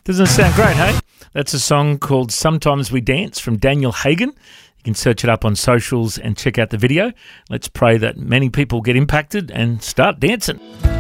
Doesn't it sound great, hey? That's a song called Sometimes We Dance from Daniel Hagen. You can search it up on socials and check out the video. Let's pray that many people get impacted and start dancing.